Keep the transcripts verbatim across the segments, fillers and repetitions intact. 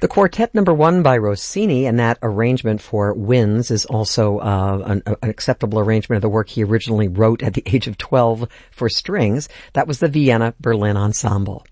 The Quartet Number One by Rossini, and that arrangement for winds is also uh, an, an acceptable arrangement of the work he originally wrote at the age of twelve for strings. That was the Vienna Berlin Ensemble.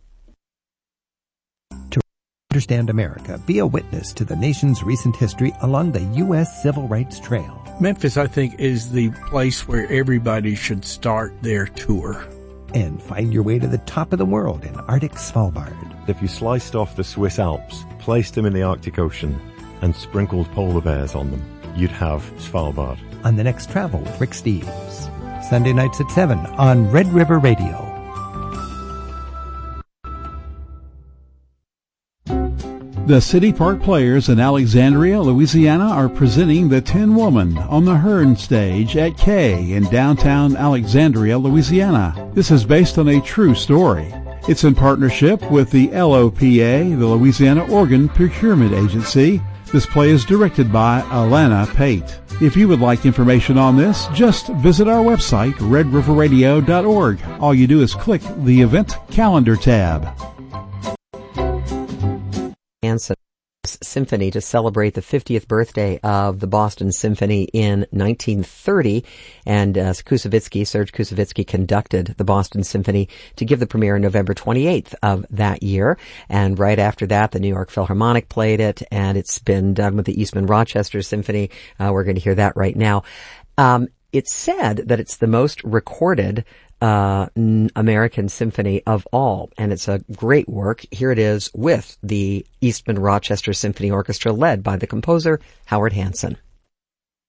To understand America, be a witness to the nation's recent history along the U S Civil Rights Trail. Memphis, I think, is the place where everybody should start their tour. And find your way to the top of the world in Arctic Svalbard. If you sliced off the Swiss Alps, placed them in the Arctic Ocean, and sprinkled polar bears on them, you'd have Svalbard. On the next Travel with Rick Steves. Sunday nights at seven on Red River Radio. The City Park Players in Alexandria, Louisiana are presenting The Tin Woman on the Hearn stage at K in downtown Alexandria, Louisiana. This is based on a true story. It's in partnership with the L O P A, the Louisiana Organ Procurement Agency. This play is directed by Alana Pate. If you would like information on this, just visit our website, red river radio dot org. All you do is click the Event Calendar tab. Hanson Symphony to celebrate the fiftieth birthday of the Boston Symphony in nineteen thirty, and uh, Koussevitzky, Serge Koussevitzky conducted the Boston Symphony to give the premiere on November twenty-eighth of that year, and right after that the New York Philharmonic played it, and it's been done with the Eastman Rochester Symphony. Uh, we're going to hear that right now. Um, it's said that it's the most recorded Uh, American symphony of all, and it's a great work. Here it is with the Eastman Rochester Symphony Orchestra led by the composer Howard Hanson.